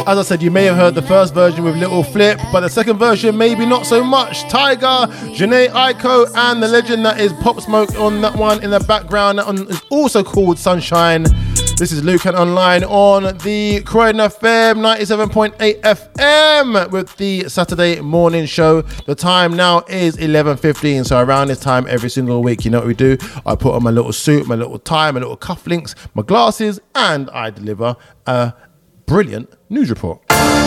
As I said, you may have heard the first version with Little Flip, but the second version maybe not so much. Tyga, Jhené Aiko, and the legend that is Pop Smoke on that one in the background. That one is also called Sunshine. This is Lucan Online on the Croydon FM 97.8 FM with the Saturday morning show. The time now is 11:15, so around this time every single week, you know what we do? I put on my little suit, my little tie, my little cufflinks, my glasses, and I deliver a brilliant news report.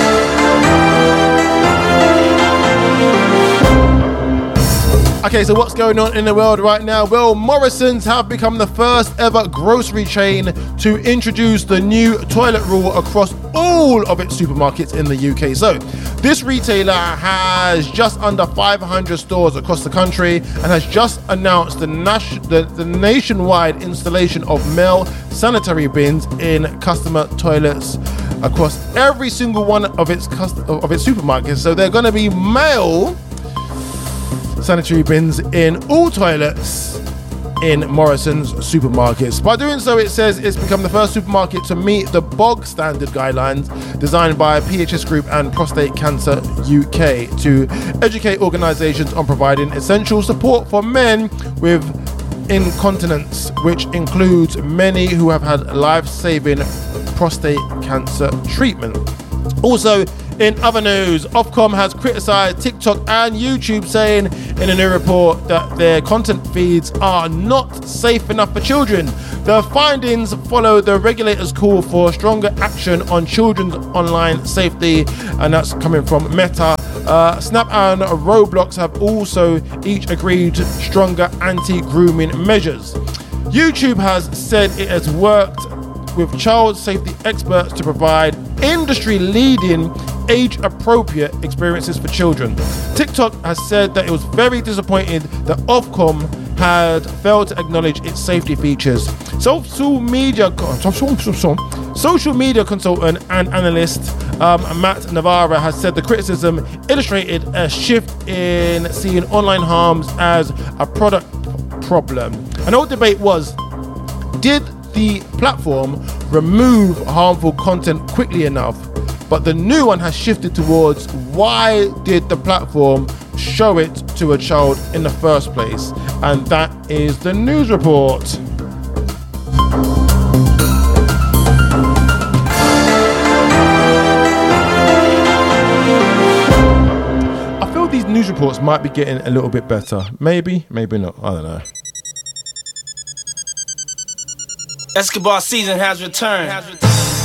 Okay, so what's going on in the world right now? Well, Morrison's have become the first ever grocery chain to introduce the new toilet rule across all of its supermarkets in the UK. So, this retailer has just under 500 stores across the country and has just announced the nationwide installation of male sanitary bins in customer toilets across every single one of its supermarkets. So, they're going to be male sanitary bins in all toilets in Morrison's supermarkets. By doing so, it says it's become the first supermarket to meet the bog standard guidelines designed by PHS Group and Prostate Cancer UK to educate organisations on providing essential support for men with incontinence, which includes many who have had life-saving prostate cancer treatment. Also, in other news, Ofcom has criticised TikTok and YouTube, saying in a new report that their content feeds are not safe enough for children. The findings follow the regulator's call for stronger action on children's online safety, and that's coming from Meta. Snap and Roblox have also each agreed to stronger anti-grooming measures. YouTube has said it has worked with child safety experts to provide industry-leading age-appropriate experiences for children. TikTok has said that it was very disappointed that Ofcom had failed to acknowledge its safety features. Social media consultant and analyst Matt Navarra has said the criticism illustrated a shift in seeing online harms as a product problem. An old debate was, did the platform remove harmful content quickly enough? But the new one has shifted towards, why did the platform show it to a child in the first place? And that is the news report. I feel these news reports might be getting a little bit better. Maybe, maybe not. I don't know. Escobar season has returned.